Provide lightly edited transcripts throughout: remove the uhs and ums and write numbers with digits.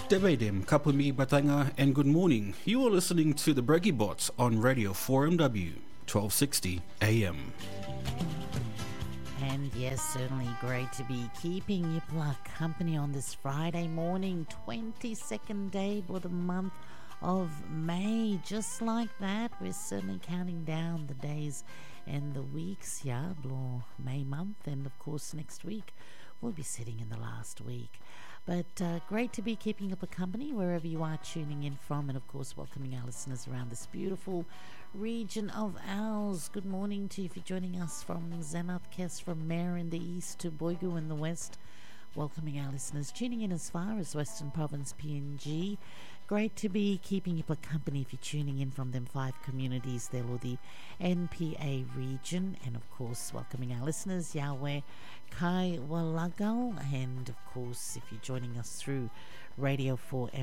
Devedem, Kapumi Batanga, and good morning. You are listening to the Breggy Bots on Radio 4MW, 1260 AM. And yes, certainly great to be keeping you company on this Friday morning, 22nd day for the month of May. Just like that, we're certainly counting down the days and the weeks, May month, and of course next week we'll be sitting in the last week. But great to be keeping up a company wherever you are tuning in from, and of course welcoming our listeners around this beautiful region of ours. Good morning to you if you're joining us from Zanathkes, from Mare in the east to Boigu in the west. Welcoming our listeners tuning in as far as Western Province PNG. Great to be keeping you company if you're tuning in from them 5 communities there, or the NPA region. And of course welcoming our listeners Yahweh Kai Walagal, and of course if you're joining us through Radio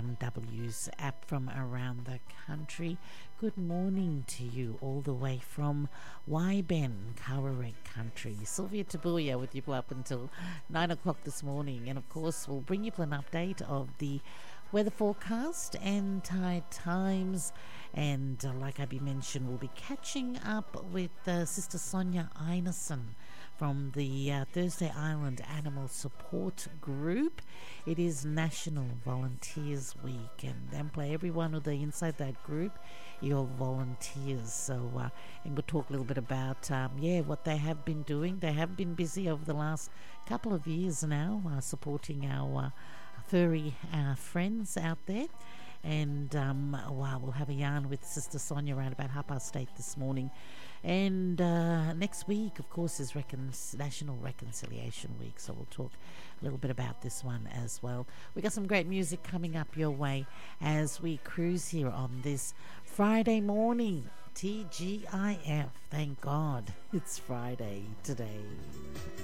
4MW's app from around the country, good morning to you all the way from Waiben, Kawarek country. Sylvia Tabuya with you up until 9 o'clock this morning, and of course we'll bring you an update of the weather forecast and tide times, and like I mentioned, we'll be catching up with Sister Sonia Einason from the Thursday Island Animal Support Group. It is National Volunteers Week, and then play everyone with the inside that group, your volunteers. So and we'll talk a little bit about what they have been doing. They have been busy over the last couple of years now, supporting our furry friends out there. And we'll have a yarn with Sister Sonia around about 8:30 this morning. And next week, of course, is National Reconciliation Week, so we'll talk a little bit about this one as well. We got some great music coming up your way as we cruise here on this Friday morning. TGIF, thank God it's Friday today.